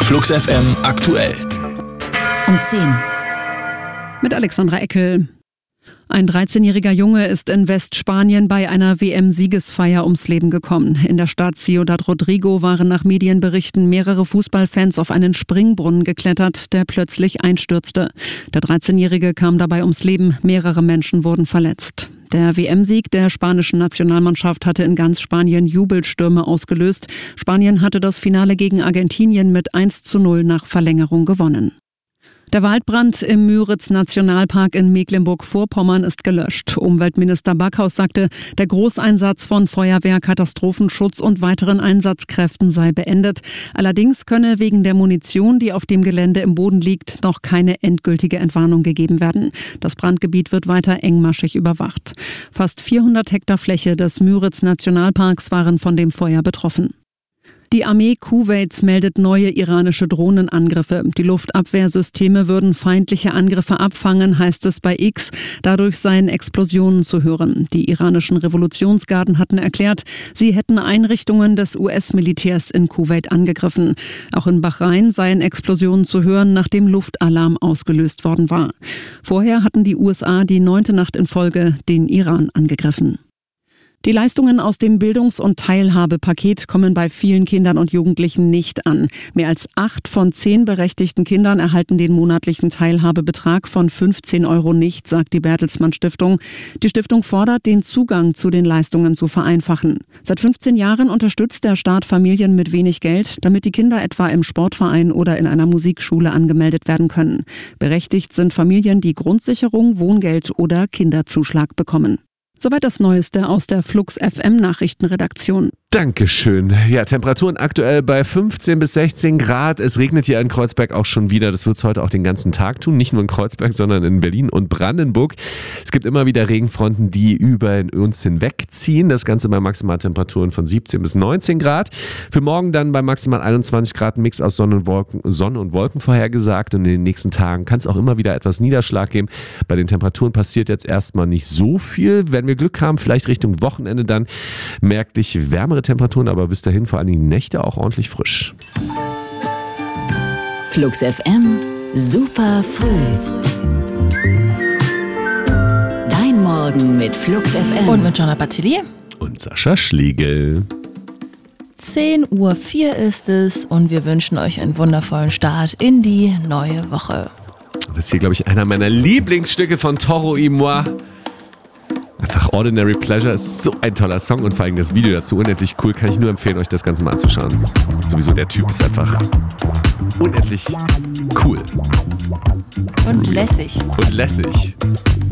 Flux FM aktuell. Um 10. Mit Alexandra Eckel. Ein 13-jähriger Junge ist in Westspanien bei einer WM-Siegesfeier ums Leben gekommen. In der Stadt Ciudad Rodrigo waren nach Medienberichten mehrere Fußballfans auf einen Springbrunnen geklettert, der plötzlich einstürzte. Der 13-Jährige kam dabei ums Leben, mehrere Menschen wurden verletzt. Der WM-Sieg der spanischen Nationalmannschaft hatte in ganz Spanien Jubelstürme ausgelöst. Spanien hatte das Finale gegen Argentinien mit 1:0 nach Verlängerung gewonnen. Der Waldbrand im Müritz-Nationalpark in Mecklenburg-Vorpommern ist gelöscht. Umweltminister Backhaus sagte, der Großeinsatz von Feuerwehr, Katastrophenschutz und weiteren Einsatzkräften sei beendet. Allerdings könne wegen der Munition, die auf dem Gelände im Boden liegt, noch keine endgültige Entwarnung gegeben werden. Das Brandgebiet wird weiter engmaschig überwacht. Fast 400 Hektar Fläche des Müritz-Nationalparks waren von dem Feuer betroffen. Die Armee Kuwaits meldet neue iranische Drohnenangriffe. Die Luftabwehrsysteme würden feindliche Angriffe abfangen, heißt es bei X. Dadurch seien Explosionen zu hören. Die iranischen Revolutionsgarden hatten erklärt, sie hätten Einrichtungen des US-Militärs in Kuwait angegriffen. Auch in Bahrain seien Explosionen zu hören, nachdem Luftalarm ausgelöst worden war. Vorher hatten die USA die 9. Nacht in Folge den Iran angegriffen. Die Leistungen aus dem Bildungs- und Teilhabepaket kommen bei vielen Kindern und Jugendlichen nicht an. Mehr als 8 von 10 berechtigten Kindern erhalten den monatlichen Teilhabebetrag von 15 € nicht, sagt die Bertelsmann Stiftung. Die Stiftung fordert, den Zugang zu den Leistungen zu vereinfachen. Seit 15 Jahren unterstützt der Staat Familien mit wenig Geld, damit die Kinder etwa im Sportverein oder in einer Musikschule angemeldet werden können. Berechtigt sind Familien, die Grundsicherung, Wohngeld oder Kinderzuschlag bekommen. Soweit das Neueste aus der Flux FM Nachrichtenredaktion. Dankeschön. Ja, Temperaturen aktuell bei 15 bis 16 Grad. Es regnet hier in Kreuzberg auch schon wieder. Das wird es heute auch den ganzen Tag tun. Nicht nur in Kreuzberg, sondern in Berlin und Brandenburg. Es gibt immer wieder Regenfronten, die über uns hinwegziehen. Das Ganze bei Maximaltemperaturen von 17 bis 19 Grad. Für morgen dann bei maximal 21 Grad ein Mix aus Sonne und Wolken vorhergesagt. Und in den nächsten Tagen kann es auch immer wieder etwas Niederschlag geben. Bei den Temperaturen passiert jetzt erstmal nicht so viel. Wenn wir Glück haben, vielleicht Richtung Wochenende dann merklich wärmere Temperaturen, aber bis dahin vor allem die Nächte auch ordentlich frisch. Flux FM, super früh. Dein Morgen mit Flux FM. Und mit Jonna Batili. Und Sascha Schlegel. 10:04 Uhr ist es und wir wünschen euch einen wundervollen Start in die neue Woche. Das ist hier, glaube ich, einer meiner Lieblingsstücke von Toro y Moi. Einfach Ordinary Pleasure ist so ein toller Song und vor allem das Video dazu unendlich cool. Kann ich nur empfehlen, euch das Ganze mal anzuschauen. Sowieso der Typ ist einfach unendlich cool. Und lässig. Und lässig.